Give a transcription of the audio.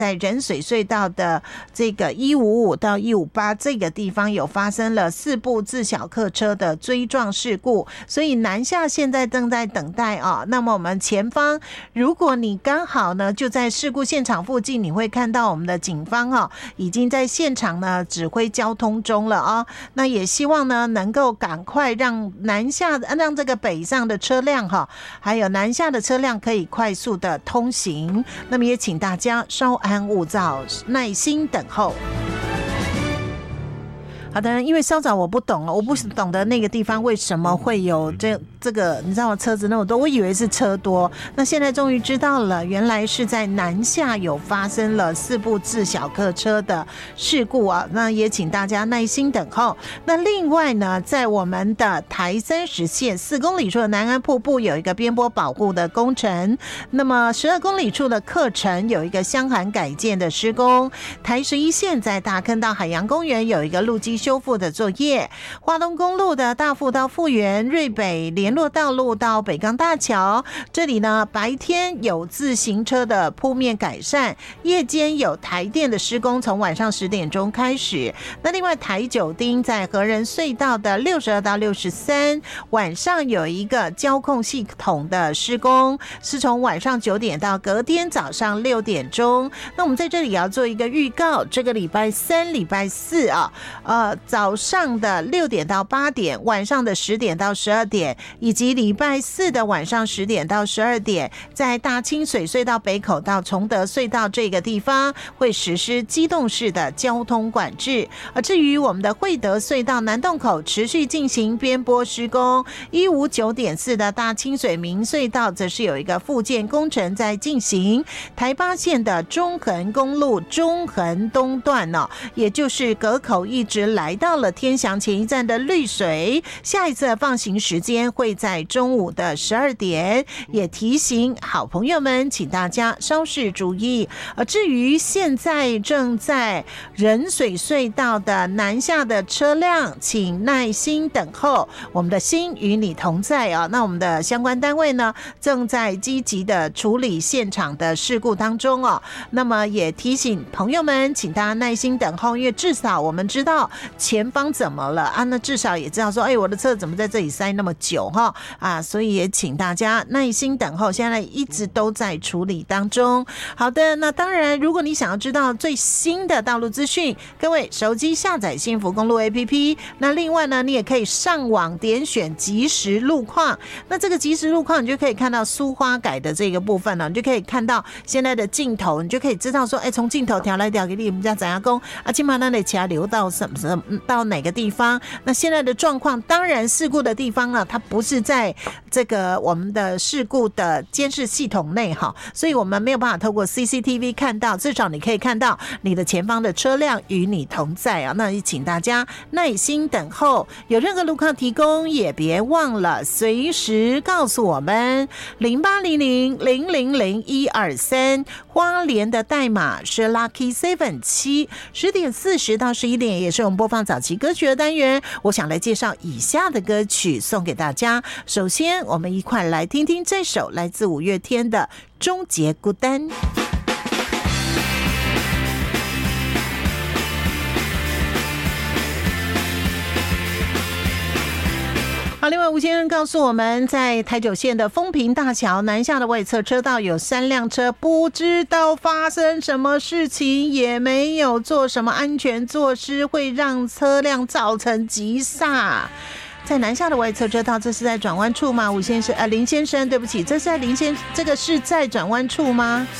在仁水隧道的这个155到158这个地方有发生了4部自小客车的追撞事故，所以南下现在正在等待啊。那么我们前方，如果你刚好呢就在事故现场附近，你会看到我们的警方已经在现场呢指挥交通中了啊。那也希望呢能够赶快让让这个北上的车辆还有南下的车辆可以快速的通行。那么也请大家稍安勿躁，耐心等候。好的，因为稍早我不懂了，我不懂得那个地方为什么会有这个，你知道车子那么多，我以为是车多，那现在终于知道了，原来是在南下有发生了4部自小客车的事故啊，那也请大家耐心等候。那另外呢，在我们的台30线4公里处的南安瀑布有一个边坡保护的工程，那么12公里处的客城有一个箱涵改建的施工，台11线在大坑到海洋公园有一个路基修复的作业，花东公路的大富到富源瑞北联络道路到北港大桥，这里呢白天有自行车的铺面改善，夜间有台电的施工，从晚上10点钟开始。那另外台9丁在和仁隧道的62到63，晚上有一个交控系统的施工，是从晚上9点到隔天早上6点钟。那我们在这里也要做一个预告，这个礼拜3、礼拜4早上的6点到8点，晚上的10点到12点，以及礼拜4的晚上10点到12点，在大清水隧道北口到崇德隧道这个地方会实施机动式的交通管制。至于我们的惠德隧道南洞口持续进行边坡施工，159.4的大清水明隧道则是有一个复建工程在进行。台8线的中横公路中横东段也就是隔口一直来到了天祥前一站的绿水，下一次的放行时间会在中午的12点，也提醒好朋友们，请大家稍事注意。至于现在正在仁水隧道的南下的车辆，请耐心等候，我们的心与你同在啊。那我们的相关单位呢，正在积极的处理现场的事故当中哦。那么也提醒朋友们，请大家耐心等候，因为至少我们知道前方怎么了啊，那至少也知道说，我的车怎么在这里塞那么久所以也请大家耐心等候，现在一直都在处理当中。好的，那当然如果你想要知道最新的道路资讯，各位手机下载幸福公路 APP， 那另外呢，你也可以上网点选即时路况，那这个即时路况你就可以看到苏花改的这个部分了，你就可以看到现在的镜头，你就可以知道说，从镜头调来调给你们家怎样讲啊，今晚那里其他流到什么到哪个地方，那现在的状况，当然事故的地方呢，它不是在这个我们的事故的监视系统内所以我们没有办法透过 CCTV 看到，至少你可以看到你的前方的车辆与你同在啊。那也请大家耐心等候，有任何路况提供也别忘了随时告诉我们0800000123，花莲的代码是 Lucky 7 10点40到11点，也是我们播放早期歌曲的单元。我想来介绍以下的歌曲送给大家。首先我们一块来听听这首来自五月天的《终结孤单》。好，另外吴先生告诉我们，在台9线的丰平大桥南下的外侧车道有3辆车，不知道发生什么事情，也没有做什么安全措施，会让车辆造成急刹。在南下的外侧车道，这是在转弯处吗？林先生，对不起，这是在这个是在转弯处吗？